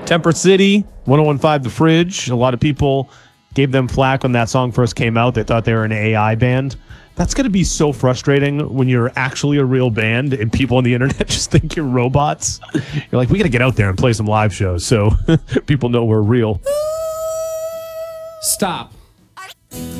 Temper City, 101.5 The Fridge. A lot of people gave them flack when that song first came out. They thought they were an AI band. That's going to be so frustrating when you're actually a real band and people on the internet just think you're robots. You're like, we got to get out there and play some live shows so people know we're real. Stop.